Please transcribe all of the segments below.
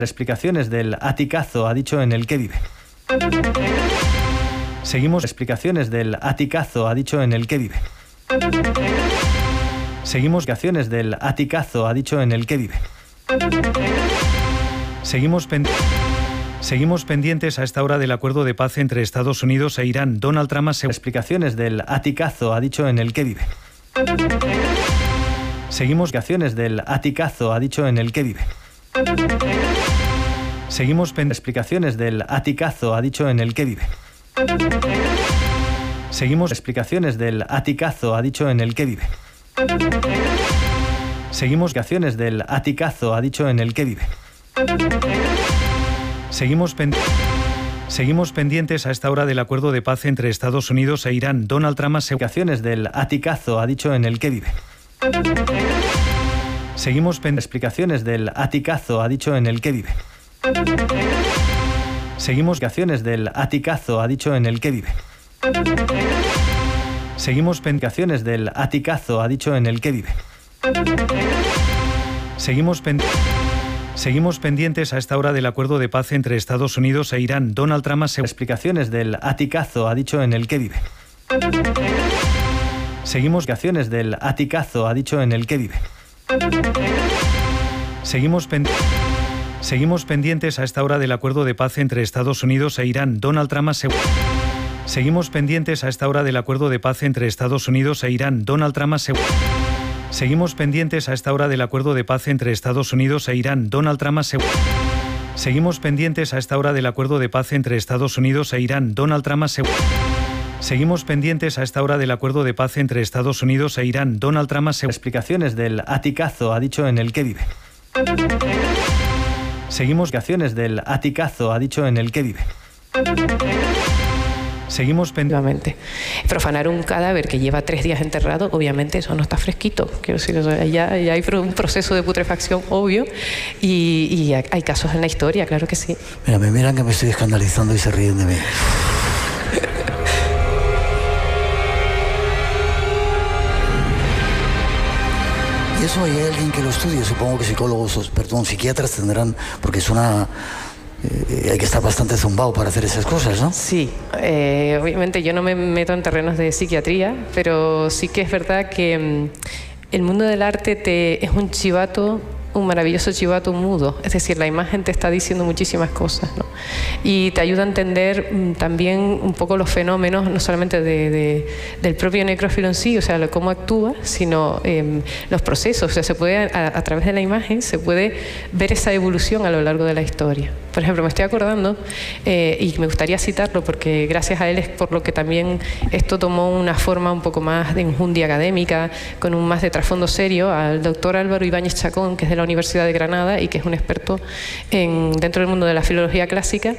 Explicaciones del aticazo ha dicho en el que vive. Seguimos. Explicaciones del aticazo ha dicho en el que vive. Seguimos. Explicaciones del aticazo ha dicho en el que vive. Seguimos pendientes a esta hora del acuerdo de paz entre Estados Unidos e Irán. Donald Trump asegura. Explicaciones del aticazo ha dicho en el que vive. Seguimos. Explicaciones del aticazo ha dicho en el que vive. Seguimos. Explicaciones del aticazo ha dicho en el que vive. Seguimos. Explicaciones del aticazo ha dicho en el que vive. Seguimos. Explicaciones del aticazo ha dicho en el que vive. Seguimos pendientes a esta hora del acuerdo de paz entre Estados Unidos e Irán. Donald Trump asegura. Explicaciones del aticazo ha dicho en el que vive. Seguimos. Explicaciones del aticazo ha dicho en el que vive. Seguimos. Explicaciones del aticazo ha dicho en el que vive. Seguimos. Explicaciones del aticazo ha dicho en el que vive. Seguimos pendientes a esta hora del acuerdo de paz entre Estados Unidos e Irán. Donald Trump asegura. Explicaciones del aticazo ha dicho en el que vive. Seguimos. Explicaciones del aticazo ha dicho en el que vive. Seguimos pendientes a esta hora del acuerdo de paz entre Estados Unidos e Irán. Donald Trump asegura. Seguimos pendientes a esta hora del acuerdo de paz entre Estados Unidos e Irán. Donald Trump asegura. Seguimos pendientes a esta hora del acuerdo de paz entre Estados Unidos e Irán. Donald Trump asegura. Seguimos pendientes a esta hora del acuerdo de paz entre Estados Unidos e Irán. Donald Trump asegura. Seguimos pendientes a esta hora del acuerdo de paz entre Estados Unidos e Irán. Donald Trump asegura. Explicaciones del aticazo ha dicho en el que vive. Seguimos. Explicaciones del aticazo ha dicho en el que vive. Seguimos pendientes. Profanar un cadáver que lleva 3 días enterrado, obviamente eso no está fresquito. Quiero decir, ya hay un proceso de putrefacción obvio y hay casos en la historia, claro que sí. Mira, me miran que me estoy escandalizando y se ríen de mí. Y eso hay alguien que lo estudie, supongo que psicólogos, perdón, psiquiatras tendrán, porque es una... hay que estar bastante zumbado para hacer esas cosas, ¿no? Sí, obviamente yo no me meto en terrenos de psiquiatría, pero sí que es verdad que el mundo del arte es un chivato, un maravilloso chivato mudo, es decir, la imagen te está diciendo muchísimas cosas, ¿no? Y te ayuda a entender también un poco los fenómenos, no solamente del propio necrófilo en sí, o sea, cómo actúa, sino los procesos. O sea, se puede, a través de la imagen, se puede ver esa evolución a lo largo de la historia. Por ejemplo, me estoy acordando, y me gustaría citarlo porque gracias a él es por lo que también esto tomó una forma un poco más de enjundia académica, con un más de trasfondo serio, al doctor Álvaro Ibáñez Chacón, que es de la Universidad de Granada y que es un experto dentro del mundo de la filología clásica,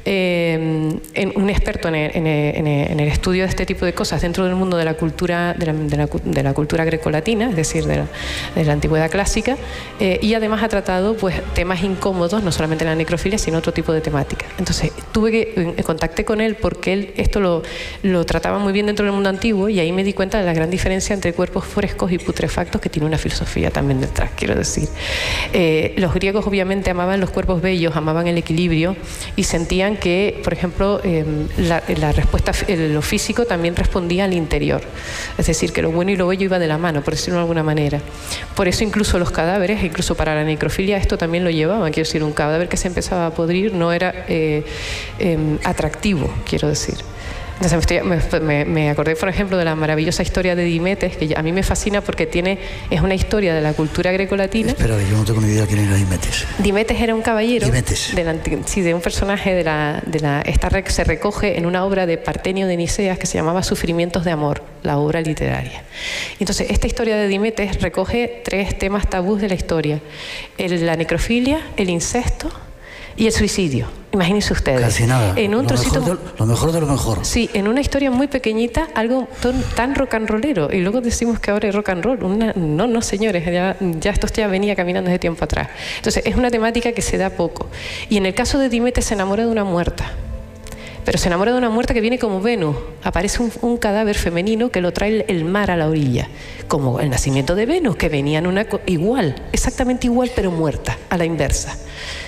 un experto en el estudio de este tipo de cosas dentro del mundo de la cultura de la cultura grecolatina, es decir, de la antigüedad clásica, y además ha tratado pues temas incómodos, no solamente la necrofilia, sino otro tipo de temática. Entonces contacté con él porque él esto lo trataba muy bien dentro del mundo antiguo, y ahí me di cuenta de la gran diferencia entre cuerpos frescos y putrefactos, que tiene una filosofía también detrás, quiero decir. Los griegos obviamente amaban los cuerpos bellos, amaban el equilibrio y sentían que, por ejemplo, la respuesta, lo físico también respondía al interior, es decir, que lo bueno y lo bello iba de la mano, por decirlo de alguna manera. Por eso incluso los cadáveres, incluso para la necrofilia, esto también lo llevaban. Quiero decir, un cadáver que se empezaba a podrir no era atractivo, quiero decir. Entonces me acordé, por ejemplo, de la maravillosa historia de Dimetes, que a mí me fascina porque es una historia de la cultura grecolatina. Espera, yo no tengo ni idea quién era Dimetes. Dimetes era un caballero, Dimetes. De un personaje se recoge en una obra de Partenio de Niceas que se llamaba Sufrimientos de amor, la obra literaria. Entonces, esta historia de Dimetes recoge 3 temas tabús de la historia: la necrofilia, el incesto y el suicidio. Imagínense ustedes. Casi nada. En un trocito, lo mejor de lo mejor. Sí, en una historia muy pequeñita, algo tan rock and rollero. Y luego decimos que ahora es rock and roll. No, señores, ya esto ya venía caminando desde tiempo atrás. Entonces, es una temática que se da poco. Y en el caso de Dimetes se enamora de una muerta. Pero se enamora de una muerta que viene como Venus. Aparece un cadáver femenino que lo trae el mar a la orilla. Como el nacimiento de Venus, que venía en exactamente igual, pero muerta, a la inversa.